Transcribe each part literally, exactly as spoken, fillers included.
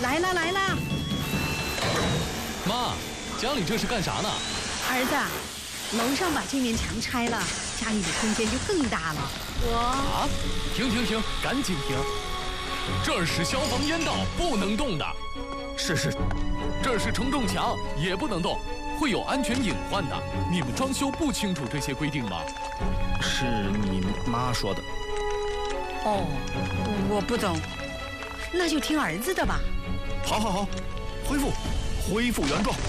来啦来啦！ 妈，家里这是干啥呢？ 儿子，楼上把这面墙拆了，家里的空间就更大了。我啊！停停停，赶紧停！这是消防烟道，不能动的。 是是， 这是承重墙，也不能动，会有安全隐患的。你们装修不清楚这些规定吗？ 是你妈说的。 哦，我不懂，那就听儿子的吧。 好好好，恢复，恢复原状。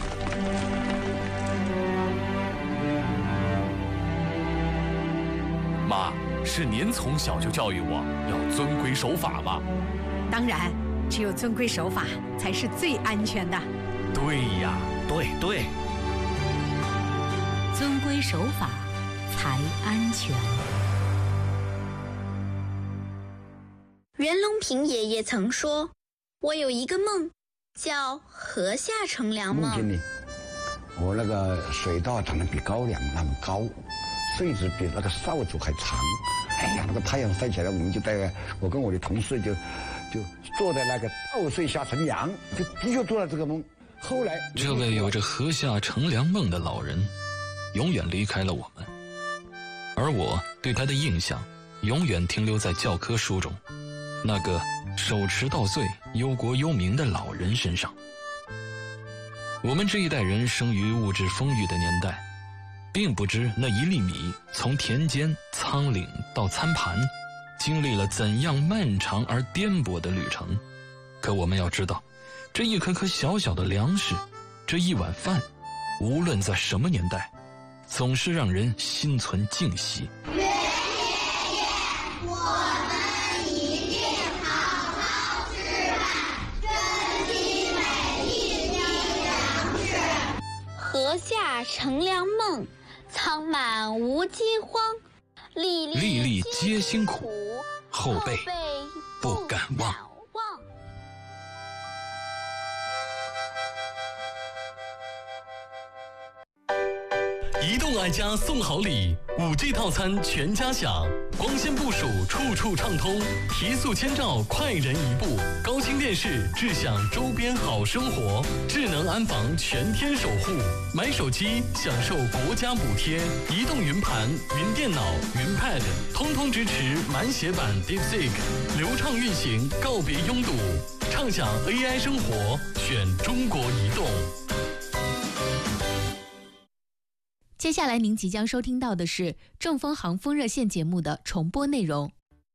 妈，是您从小就教育我要遵规守法吧？ 当然，只有遵规守法才是最安全的。 对呀， 对对， 遵规守法才安全。 袁隆平爷爷曾说：“我有一个梦，叫河下乘凉梦。” 梦见呢，我那个水稻长得比高粱那么高，穗子比那个扫帚还长。哎呀，那个太阳晒起来，我们就在我跟我的同事就就坐在那个稻穗下乘凉，就的确做了这个梦。后来， 这位有着河下乘凉梦的老人，永远离开了我们，而我对他的印象，永远停留在教科书中。那个手持稻穗、忧国忧民的老人身上。我们这一代人生于物质丰裕的年代，并不知那一粒米从田间、仓廪到餐盘，经历了怎样漫长而颠簸的旅程。可我们要知道，这一颗颗小小的粮食，这一碗饭，无论在什么年代，总是让人心存敬惜。 河下乘凉梦，仓满无饥荒，粒粒粒皆辛苦，后辈不敢忘。 移动爱家送好礼， 五 G 套餐全家享，光纤部署处处畅通，提速千兆快人一步，高清电视智享周边好生活，智能安防全天守护，买手机享受国家补贴，移动云盘、云电脑、云 Pad 通通支持满血版 DeepSeek， 流畅运行，告别拥堵，畅享 A I 生活，选中国移动。 接下来您即将收听到的是正风航风热线节目的重播内容。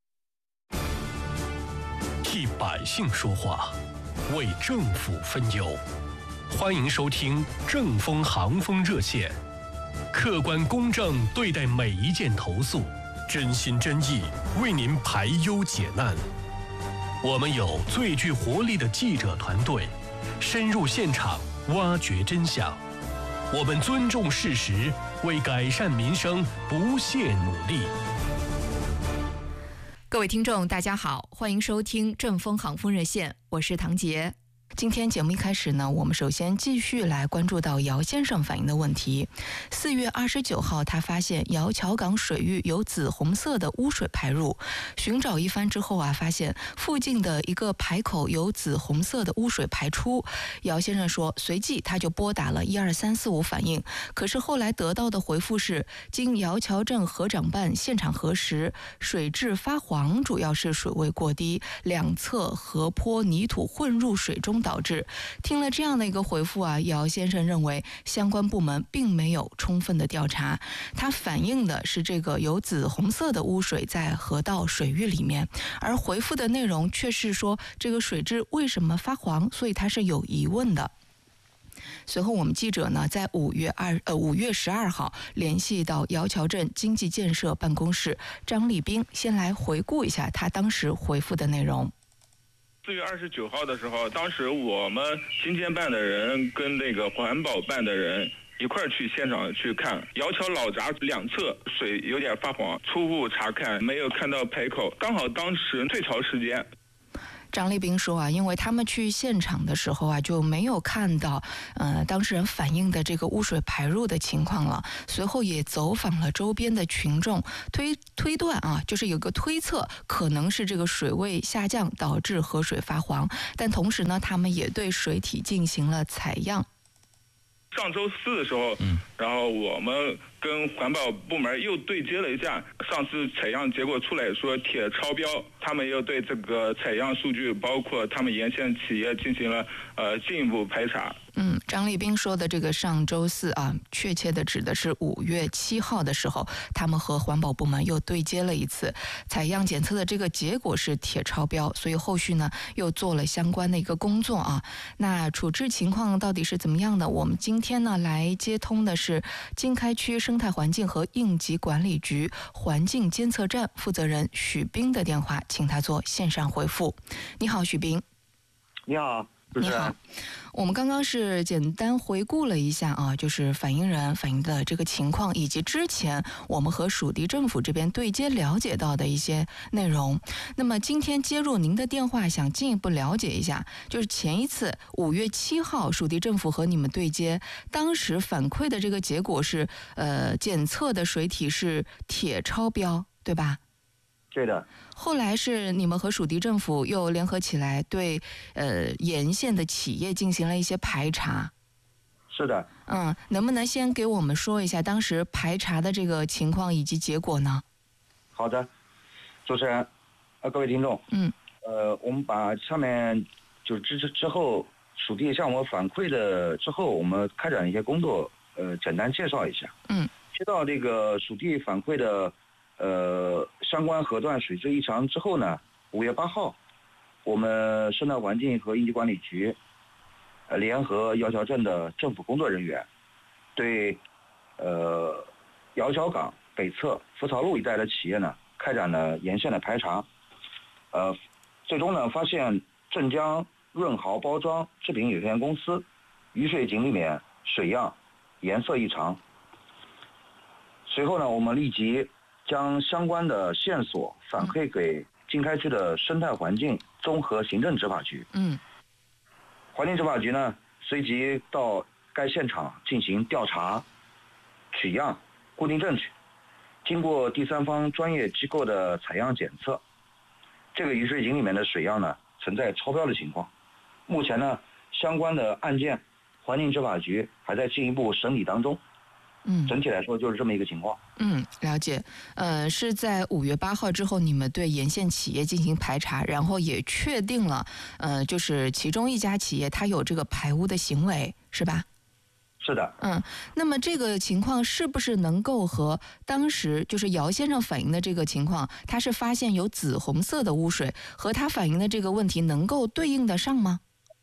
替百姓说话，为政府分忧，欢迎收听正风航风热线，客观公正对待每一件投诉，真心真意为您排忧解难。我们有最具活力的记者团队，深入现场挖掘真相。我们尊重事实，为改善民生不懈努力。 各位听众大家好，欢迎收听正风航风热线，我是唐杰。今天节目一开始呢，我们首先继续来关注到姚先生反映的问题。四月二十九号，他发现姚桥港水域有紫红色的污水排入，寻找一番之后啊，发现附近的一个排口有紫红色的污水排出。姚先生说，随即他就拨打了一二三四五反映，可是后来得到的回复是，经姚桥镇河长办现场核实，水质发黄，主要是水位过低，两侧河坡泥土混入水中导致。听了这样的一个回复啊，姚先生认为相关部门并没有充分的调查，他反映的是这个有紫红色的污水在河道水域里面，而回复的内容却是说这个水质为什么发黄，所以他是有疑问的。随后我们记者呢在五月二呃五月十二号联系到姚桥镇经济建设办公室张立兵，先来回顾一下他当时回复的内容。 四月二十九号的时候，当时我们经建办的人跟那个环保办的人一块儿去现场去看，姚桥老闸两侧水有点发黄，初步查看没有看到排口，刚好当时退潮时间。 张立斌说啊，因为他们去现场的时候啊，就没有看到呃当事人反映的这个污水排入的情况了。随后也走访了周边的群众，推推断啊，就是有个推测，可能是这个水位下降导致河水发黄。但同时呢，他们也对水体进行了采样。 上周四的时候，嗯，然后我们跟环保部门又对接了一下，上次采样结果出来说铁超标，他们又对这个采样数据，包括他们沿线企业进行了呃进一步排查。 嗯，张立斌说的这个上周四啊，确切的指的是五月七号的时候，他们和环保部门又对接了一次，采样检测的这个结果是铁超标，所以后续呢又做了相关的一个工作啊。那处置情况到底是怎么样的？我们今天呢来接通的是经开区生态环境和应急管理局环境监测站负责人许斌的电话，请他做线上回复。你好，许斌。 你好。 你好，我们刚刚是简单回顾了一下啊，就是反映人反映的这个情况，以及之前我们和属地政府这边对接了解到的一些内容。那么今天接入您的电话，想进一步了解一下，就是前一次五月七号属地政府和你们对接，当时反馈的这个结果是，呃，检测的水体是铁超标，对吧？ 对的。 后来是你们和属地政府又联合起来对呃沿线的企业进行了一些排查。 是的。 嗯，能不能先给我们说一下当时排查的这个情况以及结果呢？ 好的，主持人，呃，各位听众， 嗯， 呃，我们把上面就之之后属地向我反馈的之后，我们开展一些工作，呃，简单介绍一下。 嗯， 接到这个属地反馈的。呃，相关河段水质异常之后呢，五月八号，我们生态环境和应急管理局，呃，联合窈窕镇的政府工作人员，对，呃，窈窕港北侧福草路一带的企业呢，开展了沿线的排查，呃，最终呢，发现镇江润豪包装制品有限公司雨水井里面水样颜色异常。随后呢，我们立即将相关的线索反馈给经开区的生态环境综合行政执法局。 嗯， 环境执法局呢，随即到该现场进行调查、取样、固定证据。经过第三方专业机构的采样检测，这个雨水井里面的水样呢存在超标的情况。目前呢，相关的案件，环境执法局还在进一步审理当中。 嗯， 整体来说就是这么一个情况。 嗯，了解。呃，是在五月八号之后，你们对沿线企业进行排查，然后也确定了，呃，就是其中一家企业它有这个排污的行为，是吧？ 是的。 嗯，那么这个情况是不是能够和当时就是姚先生反映的这个情况，他是发现有紫红色的污水，和他反映的这个问题能够对应得上吗？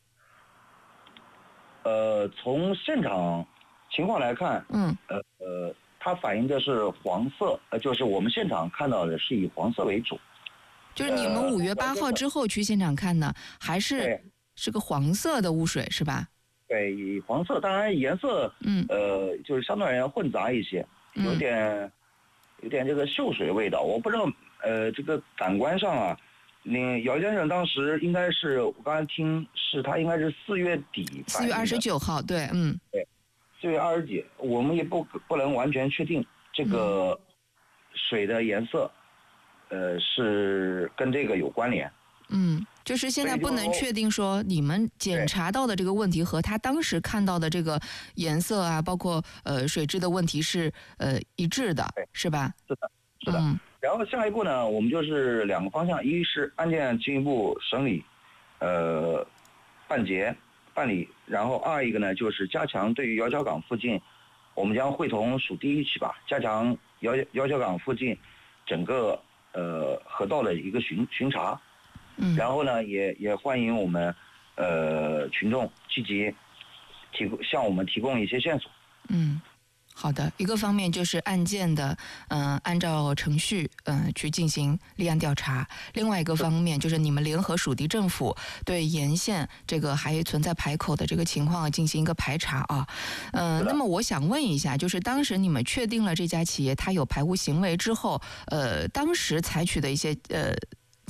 呃，从现场情况来看， 嗯， 呃呃，它反映的是黄色，呃，就是我们现场看到的是以黄色为主。 就是你们五月八号之后去现场看呢，还是是个黄色的污水是吧？ 对，以黄色，当然颜色， 嗯， 呃，就是相对而言混杂一些，有点、嗯、有点这个秀水味道。我不知道，呃，这个感官上啊，你姚先生当时应该是我刚才听是他应该是四月底， 四月二十九号，对，嗯， 对。四月二十几，我们也不不能完全确定这个水的颜色，呃，是跟这个有关联。 嗯，就是现在不能确定说你们检查到的这个问题和他当时看到的这个颜色啊，包括呃水质的问题是呃一致的，是吧？ 是的，是的。嗯、然后下一步呢，我们就是两个方向，一是案件进一步审理，呃，办结。办理，然后二一个呢，就是加强对于窈窕港附近，我们将会同属地一起吧，加强窈窈窕港附近整个呃河道的一个巡巡查， 嗯， 然后呢，也也欢迎我们呃群众积极提供向我们提供一些线索， 嗯。好的，一个方面就是案件的，嗯、呃，按照程序，嗯、呃，去进行立案调查；另外一个方面就是你们联合属地政府对沿线这个还存在排口的这个情况进行一个排查啊。嗯、呃，那么我想问一下，就是当时你们确定了这家企业它有排污行为之后，呃，当时采取的一些呃。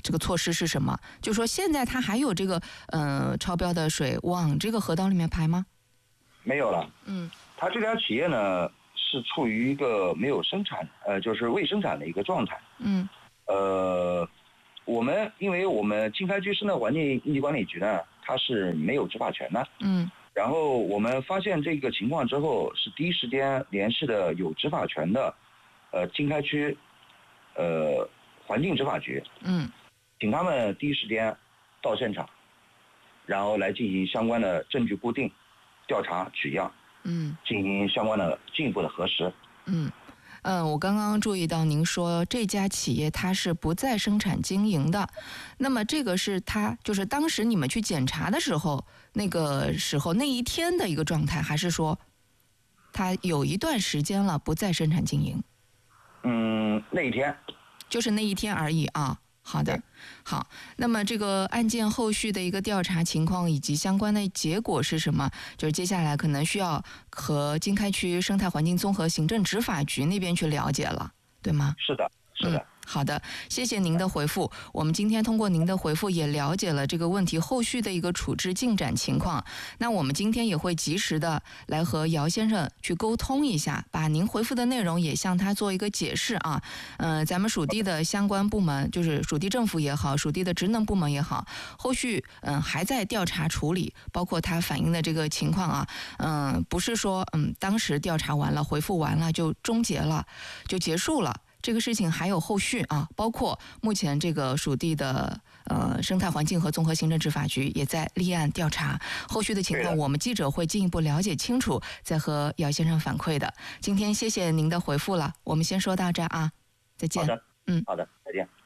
这个措施是什么？就说现在它还有这个呃超标的水往这个河道里面排吗？ 没有了。 嗯， 它这家企业呢是处于一个没有生产，呃，就是未生产的一个状态。 嗯， 呃，我们因为我们经开区生态环境应急管理局呢，它是没有执法权的。 嗯， 然后我们发现这个情况之后，是第一时间联系的有执法权的，呃，经开区，呃，环境执法局。 嗯， 请他们第一时间到现场，然后来进行相关的证据固定、调查取样， 嗯， 进行相关的进一步的核实。 嗯，嗯，我刚刚注意到您说这家企业它是不再生产经营的，那么这个是它就是当时你们去检查的时候，那个时候那一天的一个状态，还是说它有一段时间了不再生产经营？ 嗯，那一天， 就是那一天而已啊。好的，好。那么这个案件后续的一个调查情况以及相关的结果是什么？就是接下来可能需要和经开区生态环境综合行政执法局那边去了解了，对吗？ 是的，是的。 嗯，好的，谢谢您的回复。我们今天通过您的回复也了解了这个问题后续的一个处置进展情况。那我们今天也会及时的来和姚先生去沟通一下，把您回复的内容也向他做一个解释啊。呃，咱们属地的相关部门，就是属地政府也好，属地的职能部门也好，后续嗯、呃、还在调查处理，包括他反映的这个情况啊，嗯、呃，不是说嗯当时调查完了回复完了就终结了，就结束了。这个事情还有后续啊，包括目前这个属地的呃生态环境和综合行政执法局也在立案调查，后续的情况我们记者会进一步了解清楚，再和姚先生反馈的。今天谢谢您的回复了，我们先说到这儿啊，再见。 好的， 嗯， 好的，再见。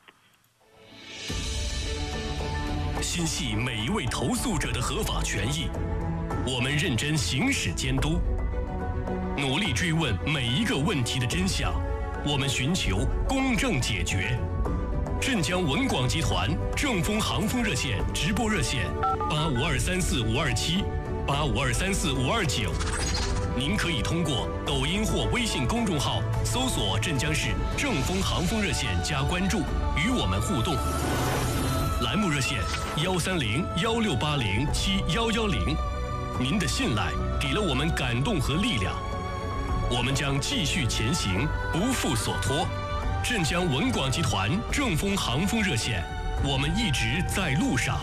心系每一位投诉者的合法权益，我们认真行使监督，努力追问每一个问题的真相。我们寻求公正解决。镇江文广集团正风航风热线直播热线八五二三四五二七八五二三四五二九，您可以通过抖音或微信公众号搜索镇江市正风航风热线加关注，与我们互动。栏目热线幺三零幺六八零七幺幺零，您的信赖给了我们感动和力量。我们将继续前行，不负所托。镇江文广集团正风航风热线，我们一直在路上。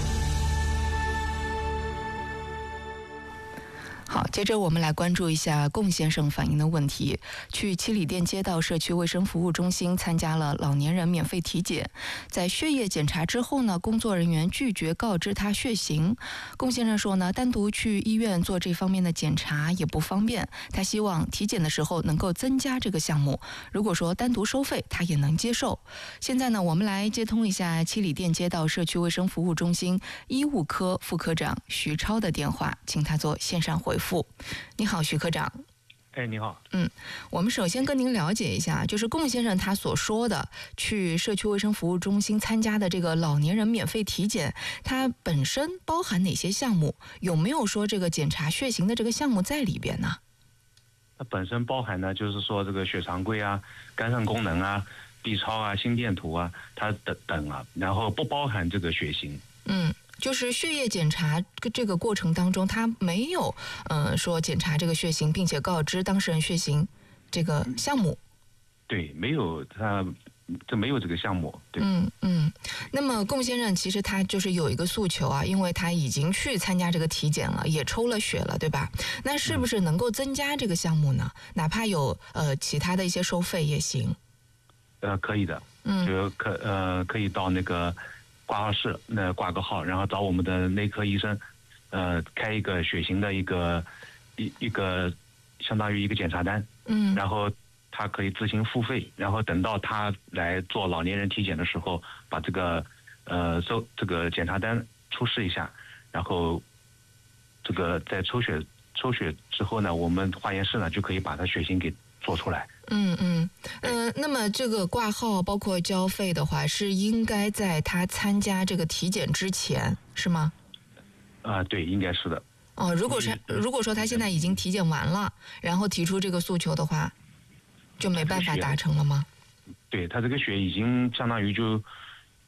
好，接着我们来关注一下龚先生反映的问题。去七里店街道社区卫生服务中心参加了老年人免费体检，在血液检查之后呢，工作人员拒绝告知他血型。龚先生说呢，单独去医院做这方面的检查也不方便，他希望体检的时候能够增加这个项目，如果说单独收费他也能接受。现在呢，我们来接通一下七里店街道社区卫生服务中心医务科副科长徐超的电话，请他做线上回复。你好，徐科长。 哎，你好。 嗯，我们首先跟您了解一下，就是龚先生他所说的去社区卫生服务中心参加的这个老年人免费体检，它本身包含哪些项目？有没有说这个检查血型的这个项目在里边呢？ 它本身包含呢，就是说这个血常规啊、肝肾功能啊、B 超啊、心电图啊，它等等啊，然后不包含这个血型。 嗯。就是血液检查这个过程当中，他没有呃说检查这个血型，并且告知当事人血型这个项目。 对，没有他这没有这个项目。对， 嗯嗯。那么龚先生其实他就是有一个诉求啊，因为他已经去参加这个体检了，也抽了血了，对吧？那是不是能够增加这个项目呢？嗯、哪怕有呃其他的一些收费也行。 呃，可以的。嗯，就可呃可以到那个挂号室那挂个号，然后找我们的内科医生，呃，开一个血型的一个一一个相当于一个检查单， 嗯， 然后他可以自行付费，然后等到他来做老年人体检的时候，把这个呃收这个检查单出示一下，然后这个在抽血抽血之后呢，我们化验室呢就可以把他血型给做出来。 嗯嗯，呃，那么这个挂号包括交费的话，是应该在他参加这个体检之前，是吗？ 啊、呃，对，应该是的。 哦，如果是如果说他现在已经体检完了，然后提出这个诉求的话，就没办法达成了吗？ 对，他这个血已经相当于就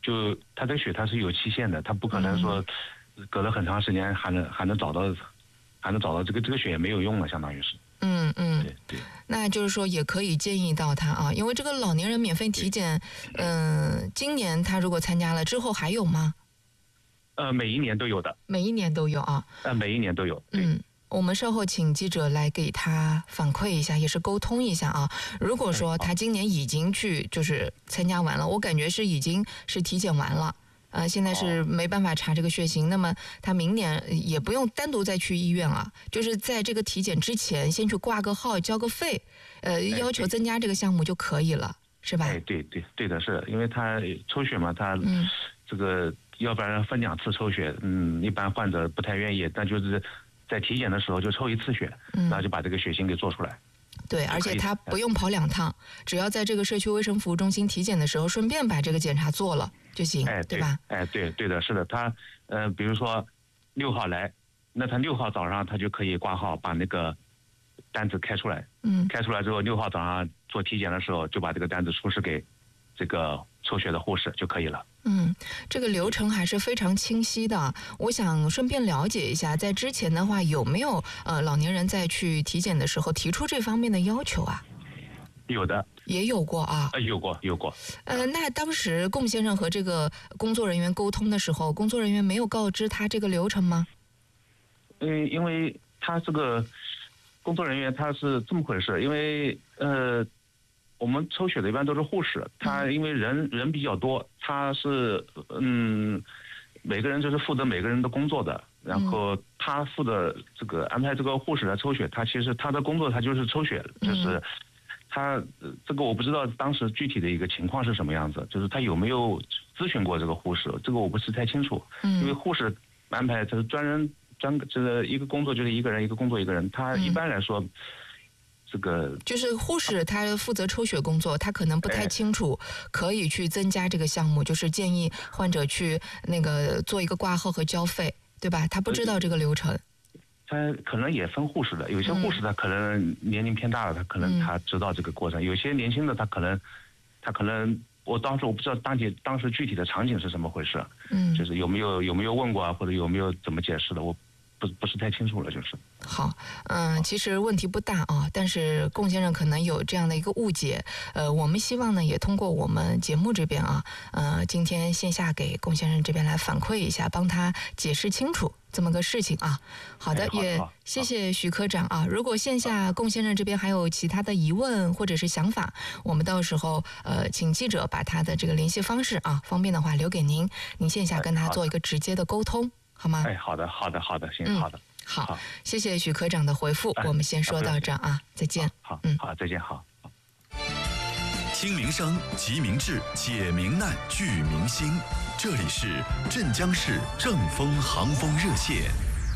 就它这个血它是有期限的，它不可能说隔了很长时间还能还能找到，还能找到这个这个血也没有用了，相当于是。 嗯嗯， 对对。 那就是说也可以建议到他啊，因为这个老年人免费体检，嗯、呃，今年他如果参加了之后还有吗？ 呃，每一年都有的。 每一年都有啊。 呃，每一年都有。 嗯。我们稍后请记者来给他反馈一下，也是沟通一下啊。如果说他今年已经去就是参加完了，我感觉是已经是体检完了，呃，现在是没办法查这个血型，那么他明年也不用单独再去医院了，就是在这个体检之前先去挂个号交个费，呃，要求增加这个项目就可以了，是吧？ 哎，对对对的，是因为他抽血嘛，他这个要不然分两次抽血，嗯，一般患者不太愿意，但就是在体检的时候就抽一次血，然后就把这个血型给做出来。 对，而且他不用跑两趟，只要在这个社区卫生服务中心体检的时候，顺便把这个检查做了就行， 哎， 对吧？ 哎，对对的，是的，他呃，比如说六号来，那他六号早上他就可以挂号，把那个单子开出来， 嗯， 开出来之后，六号早上做体检的时候就把这个单子出示给这个抽血的护士就可以了。 嗯，这个流程还是非常清晰的。我想顺便了解一下，在之前的话有没有呃老年人在去体检的时候提出这方面的要求啊？ 有的， 也有过啊。 呃，有过，有过。 呃，那当时龚先生和这个工作人员沟通的时候，工作人员没有告知他这个流程吗？ 嗯，因为他这个工作人员他是这么回事，因为呃。我们抽血的一般都是护士，他因为人人比较多，他是嗯，每个人就是负责每个人的工作的，然后他负责这个安排这个护士来抽血，他其实他的工作他就是抽血，就是他这个我不知道当时具体的一个情况是什么样子，就是他有没有咨询过这个护士，这个我不是太清楚，因为护士安排他是专人专这个一个工作就是一个人一个工作一个人，他一般来说。这个就是护士，他负责抽血工作，他可能不太清楚，可以去增加这个项目，就是建议患者去那个做一个挂号和交费，对吧？他不知道这个流程。 他可能也分护士的，有些护士他可能年龄偏大了，他可能他知道这个过程；有些年轻的他可能，他可能我当时我不知道当节当时具体的场景是怎么回事， 嗯， 就是有没有有没有问过啊，或者有没有怎么解释的，我不不是太清楚了，就是。 好，嗯，其实问题不大啊，但是龚先生可能有这样的一个误解，呃，我们希望呢也通过我们节目这边啊，呃，今天线下给龚先生这边来反馈一下，帮他解释清楚这么个事情啊。好的，也谢谢徐科长啊。如果线下龚先生这边还有其他的疑问或者是想法，我们到时候呃请记者把他的这个联系方式啊，方便的话留给您，您线下跟他做一个直接的沟通，好吗？ 哎，好的，好的，好的，行，好的。 好，好，谢谢许科长的回复，我们先说到这儿啊，再见。 好，嗯，好，再见，好。 听民生，集民智，解民难，聚民心。这里是镇江市正风航风热线。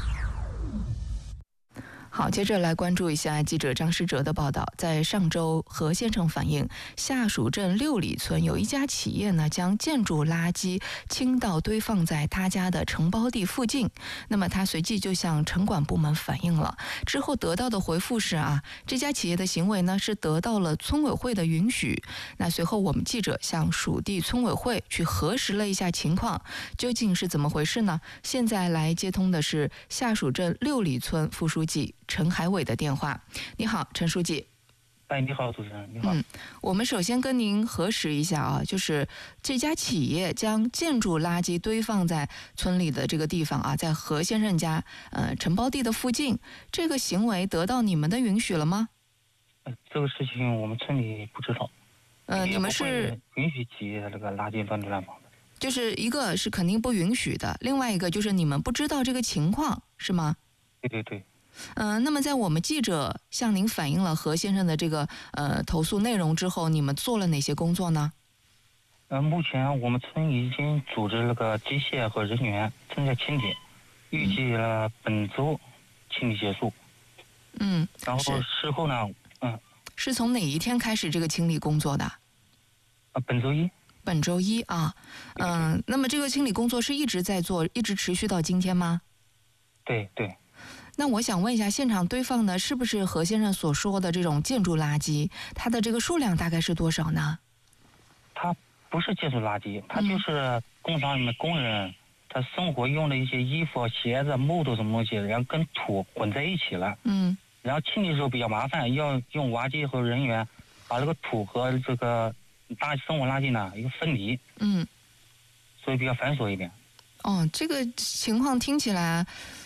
好，接着来关注一下记者张世哲的报道。在上周，何先生反映，下属镇六里村有一家企业呢，将建筑垃圾倾倒堆放在他家的承包地附近。那么他随即就向城管部门反映了，之后得到的回复是啊，这家企业的行为呢是得到了村委会的允许。那随后我们记者向属地村委会去核实了一下情况，究竟是怎么回事呢？现在来接通的是下属镇六里村副书记陈海伟的电话。你好，陈书记。 哎，你好，主持人，你好。 嗯，我们首先跟您核实一下啊，就是这家企业将建筑垃圾堆放在村里的这个地方啊，在何先生家呃承包地的附近，这个行为得到你们的允许了吗？ 呃，这个事情我们村里不知道。 呃，你们是允许企业这个垃圾乱堆乱放的？ 就是一个是肯定不允许的，另外一个就是你们不知道这个情况，是吗？ 对对对。 嗯、呃，那么在我们记者向您反映了何先生的这个呃投诉内容之后，你们做了哪些工作呢？ 呃，目前我们村已经组织了个机械和人员正在清理，预计了本周清理结束。 嗯， 然后事后呢，嗯， 是从哪一天开始这个清理工作的？ 啊，本周一。 本周一啊，嗯、呃，那么这个清理工作是一直在做，一直持续到今天吗？ 对对。 那我想问一下，现场堆放的是不是何先生所说的这种建筑垃圾？它的这个数量大概是多少呢？ 它不是接触垃圾，它就是工厂里面工人他生活用的一些衣服、鞋子、木头什么东西，然后跟土混在一起了。 嗯。 然后清理的时候比较麻烦，要用挖机和人员把这个土和这个大生活垃圾呢一个分离。 嗯。 所以比较繁琐一点。 哦，这个情况听起来